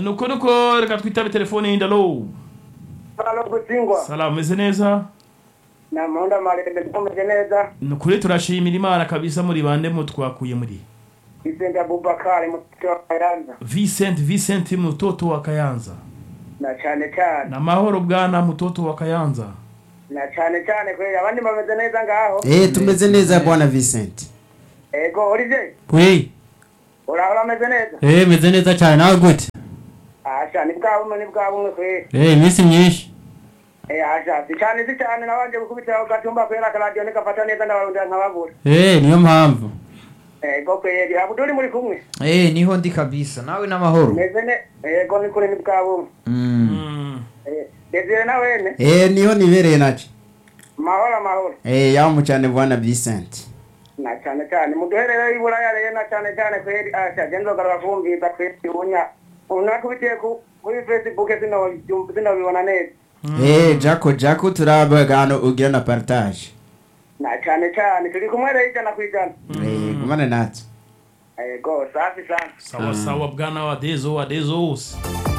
nuko reka twitabe telefone y'indalo. Halo Gusingwa. Salamu meze neza. Na munda marende tumeze neza. Nukuri turashimira Imana kabisa muri bande mutwakuye muri. Vicente Abubakar mutoto wa Kayanza. Vincent mutoto wa Kayanza. Na cyane. Na mahoro bwana mutoto wa Kayanza. Na cyane kweli abandi bameze neza ngaho. Tumeze neza bwana Vincent. Ego Olivier. Oui. Ora meze neza. Meze neza cyane nawe gute? Asha ni bwabo kweli. Imisi myinshi. Asha cyane nabanje gukubita gatumba kwera radio nikafata neza ndabarunda nkababura. Niyo mpamvu. Ego kweli abuduri muri kumwe. Niho ndi kabisa nawe n'amahoro. Ego ni kuri ni bwabo. Desire na wene. Niho nibereye naje. Mahoro. Yamu cyane bwana Vincent. Na cyane muduherere iburaya rero na cyane kweli asha gendo garabumviza kweli unya unakubitiye kuri Facebook zino bibona neza. Jako turabagano ugira na partage. Na cyane turi kumwe rero ijana kwijana. Kumana natwe. Go safi sana. Sawa bwana wa Dezo.